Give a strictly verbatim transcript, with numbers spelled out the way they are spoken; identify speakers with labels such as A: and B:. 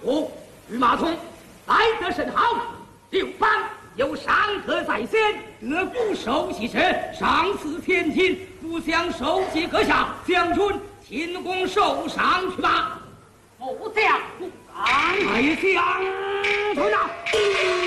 A: 哦，御马童来得甚好，刘邦有上客在先，得夫受喜时，上赐天金，不想受谢阁下，将军进宫受赏去吧。
B: 不将不敢。
A: 哎，将军啊！